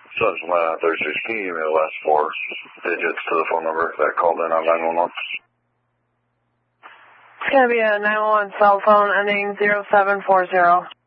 Sun's 36. Can you give me the last 4 digits to the phone number that called in on 911? It's going to be a 911 cell phone ending 0740.